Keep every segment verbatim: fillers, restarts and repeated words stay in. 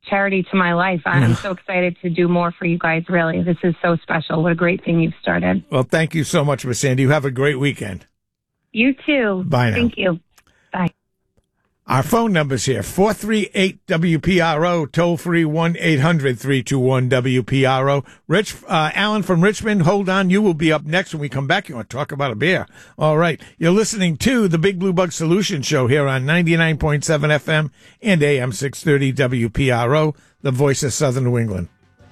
charity to my life. I'm so excited to do more for you guys, really. This is so special. What a great thing you've started. Well, thank you so much, Miss Sandy. You have a great weekend. You too. Bye now. Thank you. Bye. Our phone number's here, four three eight W P R O, toll free one eight hundred three two one W P R O. Rich, uh, Alan from Richmond, hold on. You will be up next when we come back. You want to talk about a beer. All right. You're listening to the Big Blue Bug Solution Show here on ninety-nine point seven F M and A M six thirty W P R O, the voice of Southern New England.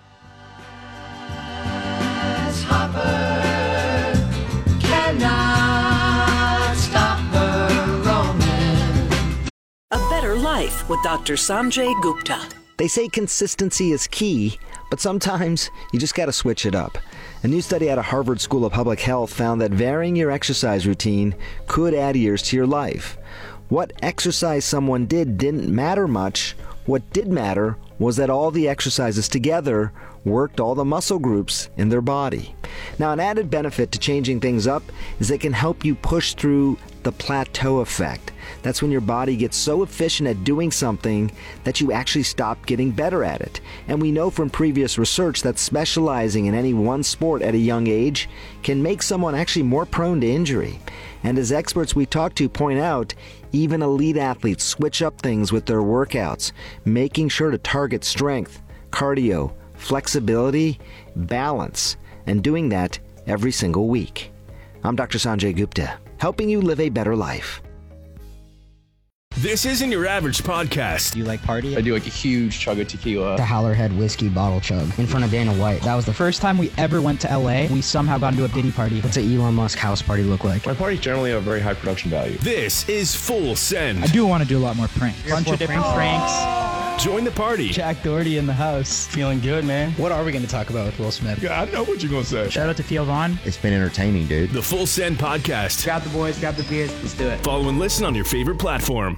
Life with Doctor Sanjay Gupta. They say consistency is key, but sometimes you just got to switch it up. A new study out of Harvard School of Public Health found that varying your exercise routine could add years to your life. What exercise someone did didn't matter much. What did matter was that all the exercises together worked all the muscle groups in their body. Now, an added benefit to changing things up is it can help you push through the plateau effect. That's when your body gets so efficient at doing something that you actually stop getting better at it. And we know from previous research that specializing in any one sport at a young age can make someone actually more prone to injury. And as experts we talk to point out, even elite athletes switch up things with their workouts, making sure to target strength, cardio, flexibility, balance, and doing that every single week. I'm Doctor Sanjay Gupta, helping you live a better life. This isn't your average podcast. Do you like party? I do like a huge chug of tequila. The Howlerhead whiskey bottle chug in front of Dana White. That was the first time we ever went to L A. We somehow got into a Diddy party. What's an Elon Musk house party look like? My parties generally have very high production value. This is Full Send. I do want to do a lot more pranks. A bunch of different pranks. Join the party. Jack Doherty in the house. Feeling good, man. What are we going to talk about with Will Smith? Yeah, I know what you're going to say. Shout out to Theo Vaughn. It's been entertaining, dude. The Full Send Podcast. Grab the boys, grab the beers. Let's do it. Follow and listen on your favorite platform.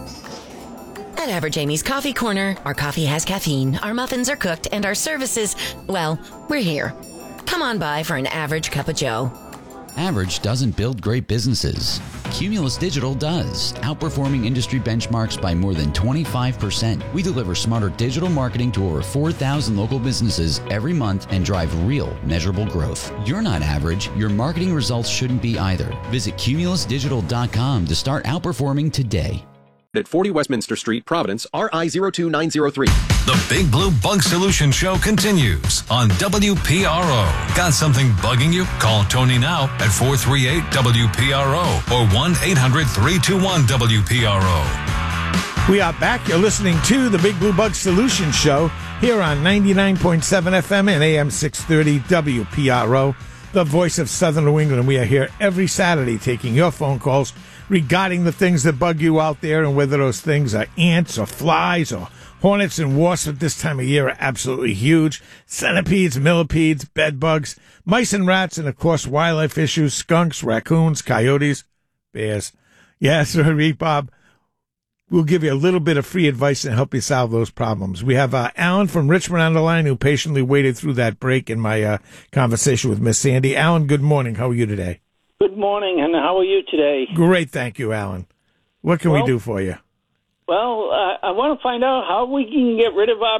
At Average Amy's Coffee Corner, our coffee has caffeine, our muffins are cooked, and our services, well, we're here. Come on by for an average cup of joe. Average doesn't build great businesses. Cumulus Digital does, outperforming industry benchmarks by more than twenty-five percent. We deliver smarter digital marketing to over four thousand local businesses every month and drive real, measurable growth. You're not average. Your marketing results shouldn't be either. Visit cumulus digital dot com to start outperforming today. At forty Westminster Street, Providence, R I zero two nine zero three. The Big Blue Bug Solution Show continues on W P R O. Got something bugging you? Call Tony now at four three eight W P R O or one eight hundred three two one W P R O. We are back. You're listening to the Big Blue Bug Solution Show here on ninety-nine point seven F M and A M six thirty W P R O, the voice of Southern New England. We are here every Saturday taking your phone calls regarding the things that bug you out there, and whether those things are ants or flies or hornets and wasps at this time of year are absolutely huge. Centipedes, millipedes, bed bugs, mice and rats, and, of course, wildlife issues, skunks, raccoons, coyotes, bears. Yes, Rick Bob, we'll give you a little bit of free advice and help you solve those problems. We have uh, Alan from Richmond on the line who patiently waited through that break in my uh, conversation with Miss Sandy. Alan, good morning. How are you today? Good morning, and how are you today? Great, thank you, Alan. What can well, we do for you? Well, uh, I want to find out how we can get rid of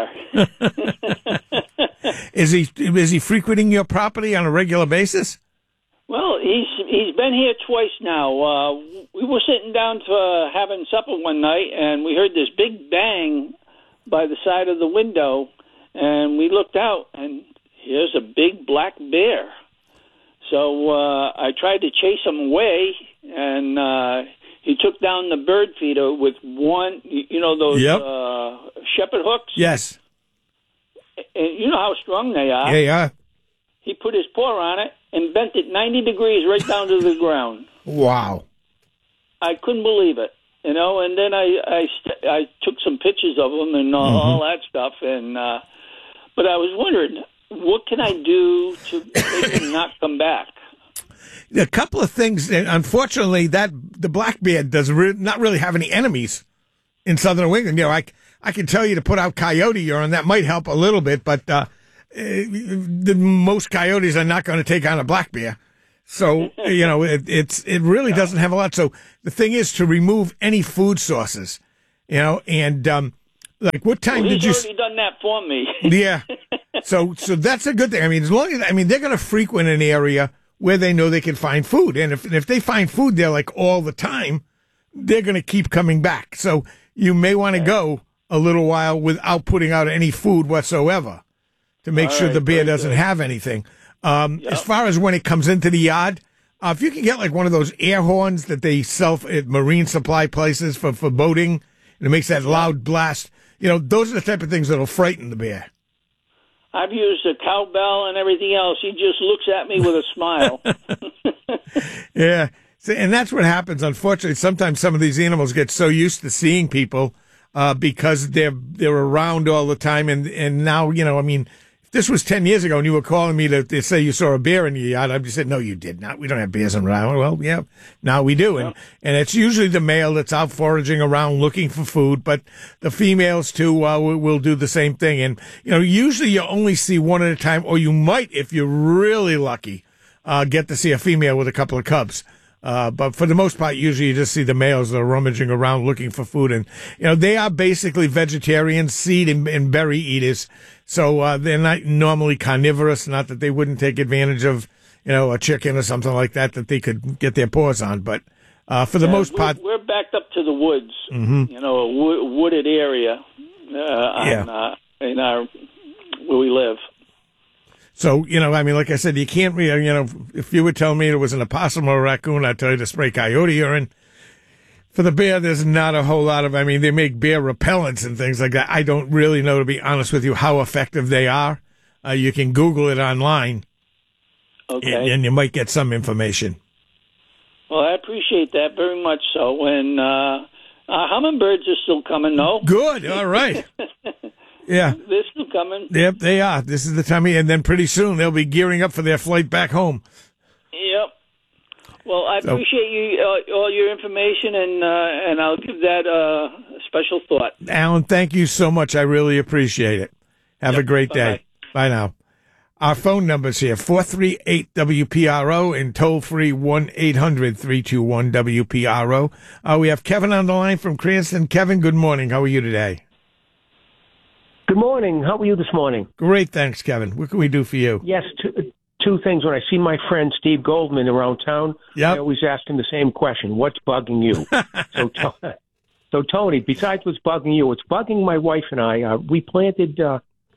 our bear. Is he is he frequenting your property on a regular basis? Well, he's he's been here twice now. Uh, we were sitting down for having supper one night, and we heard this big bang by the side of the window, and we looked out, and here's a big black bear. So uh, I tried to chase him away, and uh, he took down the bird feeder with one, you know, those yep. uh, shepherd hooks? Yes. And you know how strong they are. Yeah, yeah. He put his paw on it and bent it ninety degrees right down to the ground. Wow. I couldn't believe it, you know, and then I I, st- I took some pictures of him and uh, mm-hmm. all that stuff, and uh, but I was wondering, what can I do to make him not come back? A couple of things. Unfortunately, that the black bear does re- not really have any enemies in Southern New England. You know, I, I can tell you to put out coyote urine. That might help a little bit, but uh, the, most coyotes are not going to take on a black bear. So, you know, it, it's it really doesn't have a lot. So the thing is to remove any food sources, you know, and um, Like, what time well, did he's you? already done that for me. Yeah. So, so that's a good thing. I mean, as long as I mean, they're going to frequent an area where they know they can find food, and if if they find food there like all the time, they're going to keep coming back. So you may want to go a little while without putting out any food whatsoever to make All sure right, the bear very doesn't good. have anything. Um, Yep. As far as when it comes into the yard, uh, if you can get like one of those air horns that they sell at marine supply places for, for boating, and it makes that loud blast, you know, those are the type of things that'll frighten the bear. I've used a cowbell and everything else. He just looks at me with a smile. Yeah. So, and that's what happens. Unfortunately, sometimes some of these animals get so used to seeing people uh, because they're they're around all the time. And, and now, you know, I mean, if this was ten years ago and you were calling me to, to say you saw a bear in your yard, I'd just say, no, you did not. We don't have bears around. Well, yeah, now we do. And, and it's usually the male that's out foraging around looking for food, but the females, too, uh, will, will do the same thing. And, you know, usually you only see one at a time, or you might, if you're really lucky, uh, get to see a female with a couple of cubs. Uh, but for the most part, usually you just see the males that are rummaging around looking for food. And, you know, they are basically vegetarians, seed and, and berry eaters. So, uh, they're not normally carnivorous. Not that they wouldn't take advantage of, you know, a chicken or something like that that they could get their paws on. But, uh, for the Yeah, most we're, part. we're backed up to the woods, Mm-hmm. you know, a wo- wooded area uh, Yeah. on, uh, in our, where we live. So, you know, I mean, like I said, you can't really, you know, if you would tell me it was an opossum or a raccoon, I'd tell you to spray coyote urine. For the bear, there's not a whole lot of, I mean, they make bear repellents and things like that. I don't really know, to be honest with you, how effective they are. Uh, you can Google it online, Okay. and, and you might get some information. Well, I appreciate that very much so. And uh, uh, hummingbirds are still coming, though. Good. All right. Yeah. They're still coming. Yep, they are. This is the time, of, and then pretty soon they'll be gearing up for their flight back home. Yep. Well, I So- appreciate you uh, all your information, and uh, and I'll give that uh, a special thought. Alan, thank you so much. I really appreciate it. Have a great day. Bye now. Our phone number's here, four three eight W P R O and toll-free one eight hundred three two one W P R O. Uh, we have Kevin on the line from Cranston. Kevin, good morning. How are you today? Good morning. How are you this morning? Great, thanks, Kevin. What can we do for you? Yes, two, two things. When I see my friend Steve Goldman around town, Yep. I always ask him the same question: what's bugging you? so, to, so Tony, besides what's bugging you, what's bugging my wife and I? Uh, we planted uh,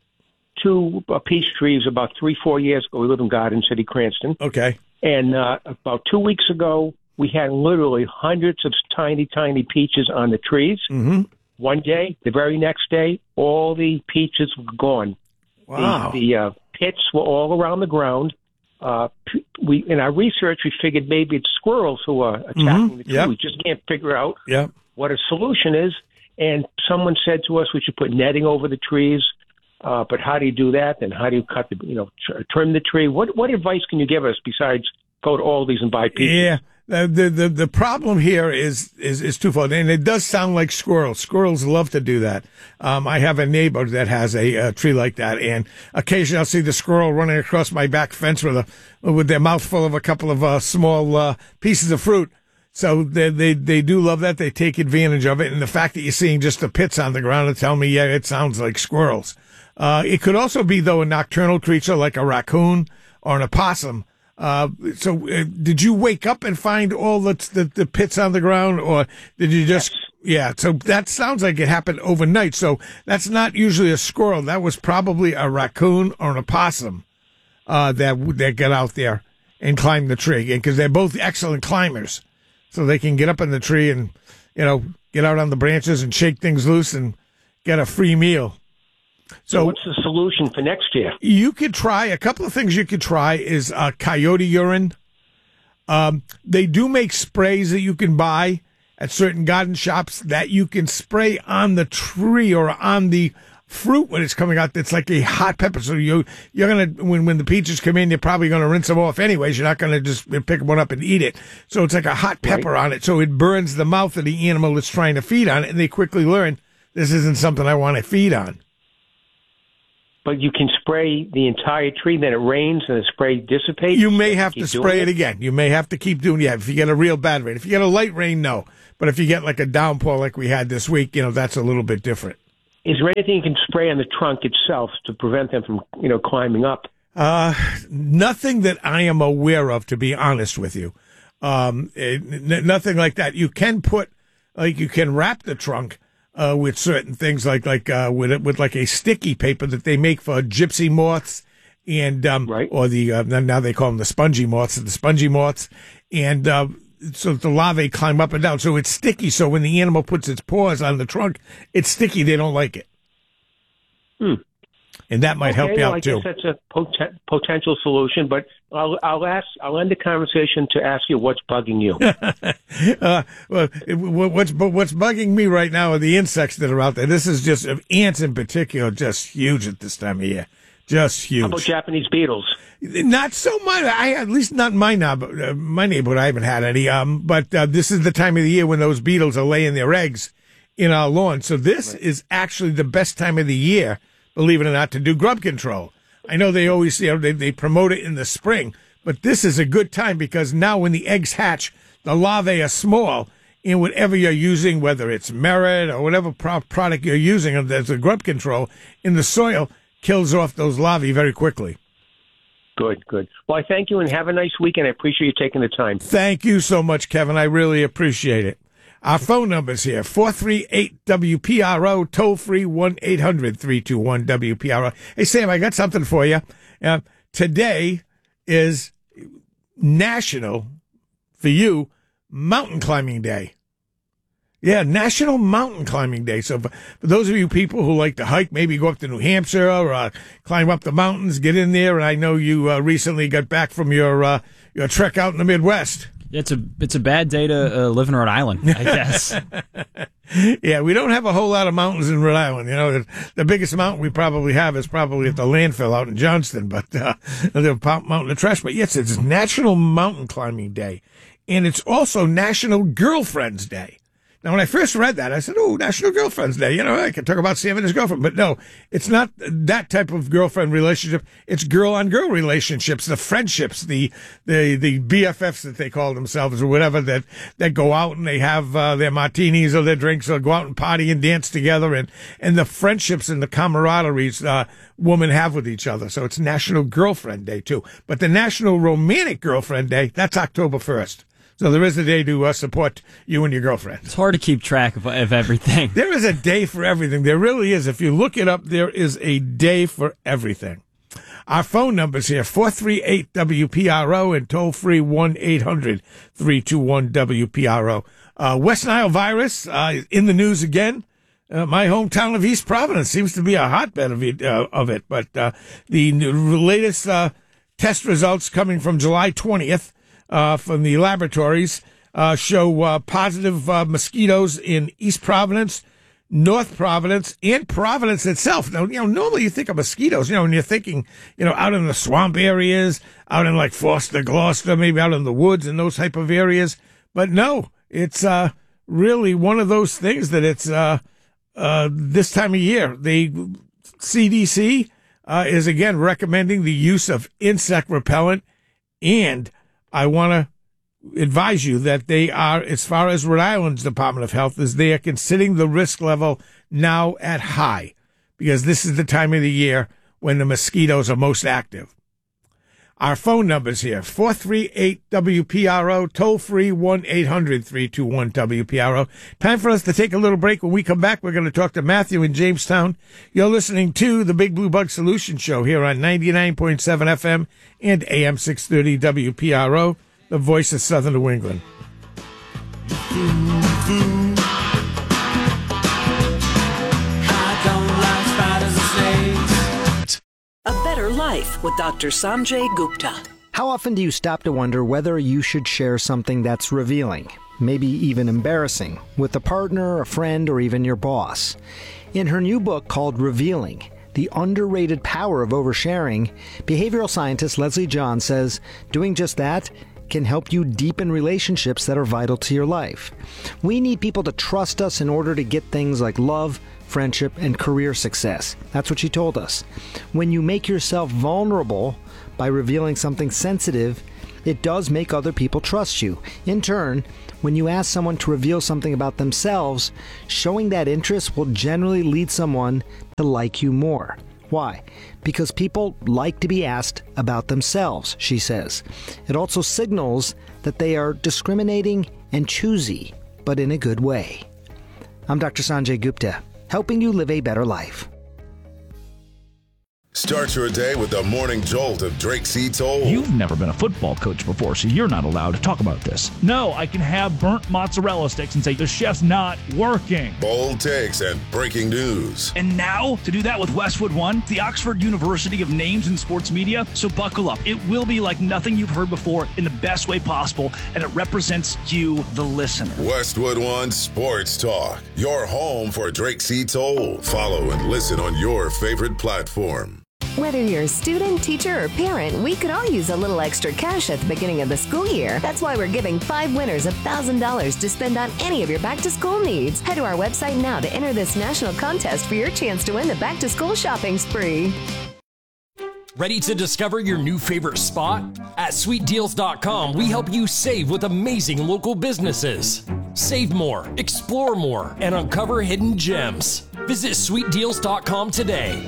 two uh, peach trees about three, four years ago. We live in Garden City, Cranston. Okay. And uh, about two weeks ago, we had literally hundreds of tiny, tiny peaches on the trees. Mm-hmm. One day, the very next day, all the peaches were gone. Wow. The, the uh, pits were all around the ground. Uh, p- we in our research, we figured maybe it's squirrels who are attacking Mhm. the tree. Yep. We just can't figure out Yep. what a solution is. And someone said to us we should put netting over the trees. Uh, but how do you do that? And how do you cut the, you know, tr- trim the tree? What what advice can you give us besides go to Aldi's and buy peaches? Yeah. The, the the the problem here is, is is twofold, and it does sound like squirrels. Squirrels love to do that. Um, I have a neighbor that has a, a tree like that, and occasionally I'll see the squirrel running across my back fence with a with their mouth full of a couple of uh, small uh, pieces of fruit. So they, they they do love that. They take advantage of it, and the fact that you're seeing just the pits on the ground to tell me, yeah, it sounds like squirrels. Uh, it could also be, though, a nocturnal creature like a raccoon or an opossum. Uh, so uh, did you wake up and find all the, the the pits on the ground, or did you just, yeah, so that sounds like it happened overnight. So that's not usually a squirrel. That was probably a raccoon or an opossum, uh, that, that got out there and climbed the tree. And because they're both excellent climbers, so they can get up in the tree and, you know, get out on the branches and shake things loose and get a free meal. So, So what's the solution for next year? you could try, a couple of things you could try is uh, coyote urine. Um, they do make sprays that you can buy at certain garden shops that you can spray on the tree or on the fruit when it's coming out. It's like a hot pepper. So you, you're going to, when, when the peaches come in, you're probably going to rinse them off anyways. You're not going to just pick one up and eat it. So it's like a hot pepper Right. on it. So it burns the mouth of the animal that's trying to feed on it. And they quickly learn this isn't something I want to feed on. But you can spray the entire tree, then it rains and the spray dissipates. You may have to Keep doing spray it again. You may have to keep doing yeah. If you get a real bad rain, if you get a light rain, no. But if you get like a downpour like we had this week, you know that's a little bit different. Is there anything you can spray on the trunk itself to prevent them from, you know, climbing up? Uh, nothing that I am aware of, to be honest with you. Um, n- nothing like that. You can put, like, you can wrap the trunk uh, with certain things, like like uh, with with like a sticky paper that they make for gypsy moths, and um, right. or the uh, now they call them the spongy moths, the spongy moths, and uh, so the larvae climb up and down. So it's sticky. So when the animal puts its paws on the trunk, it's sticky. They don't like it. Hmm. And that might okay, help you well, out I too. guess that's a pot- potential solution, but I'll, I'll ask. I'll end the conversation to ask you what's bugging you. uh, well, what's what's bugging me right now are the insects that are out there. This is just ants in particular, just huge at this time of year, just huge. How about Japanese beetles? Not so much. I at least not in my neighborhood. Uh, my neighborhood, I haven't had any. Um, but uh, this is the time of the year when those beetles are laying their eggs in our lawn. So this right. is actually the best time of the year, believe it or not, to do grub control. I know they always, you know, they, they promote it in the spring, but this is a good time because now when the eggs hatch, the larvae are small, and whatever you're using, whether it's Merit or whatever pro- product you're using as a grub control in the soil, kills off those larvae very quickly. Good, good. Well, I thank you and have a nice weekend. I appreciate you taking the time. Thank you so much, Kevin. I really appreciate it. Our phone number's here, four three eight W P R O, toll free one eight hundred three two one W P R O. Hey, Sam, I got something for you. Uh, today is National, for you, Mountain Climbing Day. Yeah, National Mountain Climbing Day. So for, for those of you people who like to hike, maybe go up to New Hampshire or uh, climb up the mountains, get in there. And I know you uh, recently got back from your uh, your trek out in the Midwest. It's a it's a bad day to uh, live in Rhode Island, I guess. Yeah, we don't have a whole lot of mountains in Rhode Island. You know, the, the biggest mountain we probably have is probably at the landfill out in Johnston, but uh, the Mountain of Trash. But yes, it's National Mountain Climbing Day, and it's also National Girlfriends Day. Now, when I first read that, I said, oh, National Girlfriend's Day. You know, I can talk about Sam and his girlfriend. But no, it's not that type of girlfriend relationship. It's girl-on-girl relationships, the friendships, the the the B F Fs that they call themselves or whatever, that, that go out and they have uh, their martinis or their drinks or go out and party and dance together, and, and the friendships and the camaraderies uh, women have with each other. So it's National Girlfriend Day, too. But the National Romantic Girlfriend Day, that's October first. So there is a day to uh, support you and your girlfriend. It's hard to keep track of, of everything. There is a day for everything. There really is. If you look it up, there is a day for everything. Our phone number's here, four three eight W P R O and toll free one eight hundred three two one W P R O. Uh, West Nile virus uh, in the news again. Uh, my hometown of East Providence seems to be a hotbed of it. Uh, of it. But uh, the latest uh, test results coming from July twentieth Uh, from the laboratories uh, show uh, positive uh, mosquitoes in East Providence, North Providence, and Providence itself. Now, you know, normally you think of mosquitoes, you know, when you're thinking, you know, out in the swamp areas, out in like Foster, Gloucester, maybe out in the woods and those type of areas. But no, it's uh, really one of those things that it's uh, uh, this time of year. The C D C uh, is, again, recommending the use of insect repellent, and I want to advise you that they are, as far as Rhode Island's Department of Health is, they are considering the risk level now at high, because this is the time of the year when the mosquitoes are most active. Our phone number's here, four three eight W P R O, toll free one eight hundred three two one W P R O. Time for us to take a little break. When we come back, we're going to talk to Matthew in Jamestown. You're listening to the Big Blue Bug Solution Show here on ninety-nine point seven F M and A M six thirty W P R O, the voice of Southern New England. A Better Life with Doctor Sanjay Gupta. How often do you stop to wonder whether you should share something that's revealing, maybe even embarrassing, with a partner, a friend, or even your boss? In her new book called Revealing, The Underrated Power of Oversharing, behavioral scientist Leslie John says doing just that can help you deepen relationships that are vital to your life. We need people to trust us in order to get things like love, friendship, and career success. That's what she told us. When you make yourself vulnerable by revealing something sensitive, it does make other people trust you. In turn, when you ask someone to reveal something about themselves, showing that interest will generally lead someone to like you more. Why? Because people like to be asked about themselves, she says. It also signals that they are discriminating and choosy, but in a good way. I'm Doctor Sanjay Gupta, helping you live a better life. Start your day with the morning jolt of Drake C. Toll. You've never been a football coach before, so you're not allowed to talk about this. No, I can have burnt mozzarella sticks and say the chef's not working. Bold takes and breaking news. And now, to do that with Westwood One, the Oxford University of Names in Sports Media. So buckle up. It will be like nothing you've heard before in the best way possible, and it represents you, the listener. Westwood One Sports Talk, your home for Drake C. Toll. Follow and listen on your favorite platform. Whether you're a student, teacher, or parent, we could all use a little extra cash at the beginning of the school year. That's why we're giving five winners one thousand dollars to spend on any of your back-to-school needs. Head to our website now to enter this national contest for your chance to win the back-to-school shopping spree. Ready to discover your new favorite spot? At sweet deals dot com, we help you save with amazing local businesses. Save more, explore more, and uncover hidden gems. Visit sweet deals dot com today.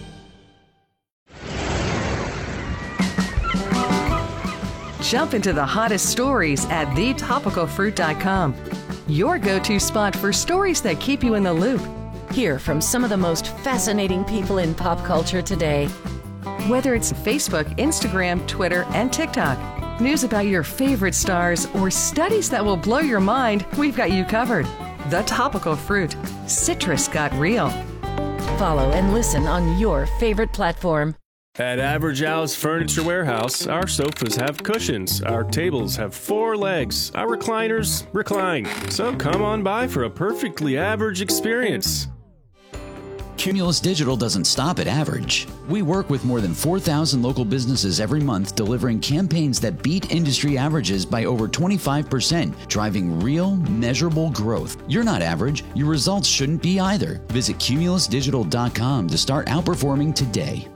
Jump into the hottest stories at the topical fruit dot com. Your go-to spot for stories that keep you in the loop. Hear from some of the most fascinating people in pop culture today. Whether it's Facebook, Instagram, Twitter, and TikTok, news about your favorite stars, or studies that will blow your mind, we've got you covered. The Topical Fruit. Citrus got real. Follow and listen on your favorite platform. At Average Al's Furniture Warehouse, our sofas have cushions, our tables have four legs, our recliners recline. So come on by for a perfectly average experience. Cumulus Digital doesn't stop at average. We work with more than four thousand local businesses every month, delivering campaigns that beat industry averages by over twenty-five percent, driving real, measurable growth. You're not average. Your results shouldn't be either. Visit cumulus digital dot com to start outperforming today.